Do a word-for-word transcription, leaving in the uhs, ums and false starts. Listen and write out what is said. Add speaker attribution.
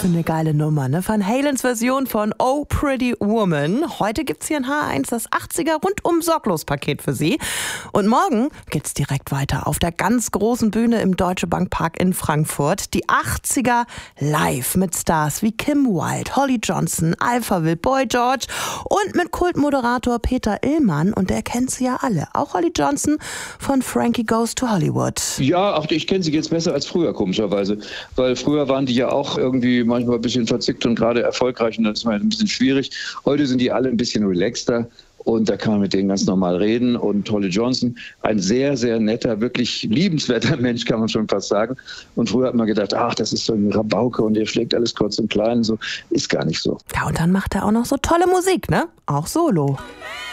Speaker 1: für eine geile Nummer, ne? Van Halens Version von Oh Pretty Woman. Heute gibt's hier in H eins das achtziger rundum sorglos Paket für Sie. Und morgen geht's direkt weiter auf der ganz großen Bühne im Deutsche Bank Park in Frankfurt. Die achtziger live mit Stars wie Kim Wilde, Holly Johnson, Alphaville, Boy George und mit Kultmoderator Peter Illmann. Und der kennt sie ja alle. Auch Holly Johnson von Frankie Goes to Hollywood.
Speaker 2: Ja, auch ich kenne sie jetzt besser als früher, komischerweise. Weil früher waren die ja auch irgendwie manchmal ein bisschen verzickt und gerade erfolgreich. Und das ist mal ein bisschen schwierig. Heute sind die alle ein bisschen relaxter. Und da kann man mit denen ganz normal reden. Und Holly Johnson, ein sehr, sehr netter, wirklich liebenswerter Mensch, kann man schon fast sagen. Und früher hat man gedacht, ach, das ist so ein Rabauke und der schlägt alles kurz und klein. So ist gar nicht so.
Speaker 1: Ja, und dann macht er auch noch so tolle Musik, ne? Auch solo.